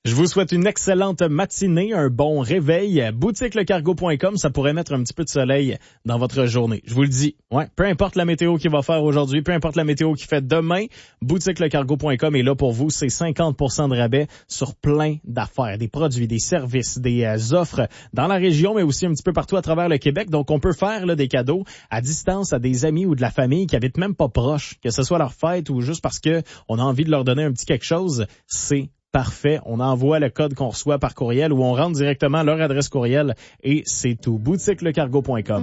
Je vous souhaite une excellente matinée, un bon réveil. BoutiqueLeCargo.com, ça pourrait mettre un petit peu de soleil dans votre journée. Je vous le dis, peu importe la météo qu'il va faire aujourd'hui, peu importe la météo qu'il fait demain, BoutiqueLeCargo.com est là pour vous. C'est 50% de rabais sur plein d'affaires, des produits, des services, des offres dans la région, mais aussi un petit peu partout à travers le Québec. Donc, on peut faire là, des cadeaux à distance à des amis ou de la famille qui habitent même pas proches, que ce soit leur fête ou juste parce que on a envie de leur donner un petit quelque chose. C'est parfait. On envoie le code qu'on reçoit par courriel ou on rentre directement leur adresse courriel et c'est tout. BoutiqueLeCargo.com.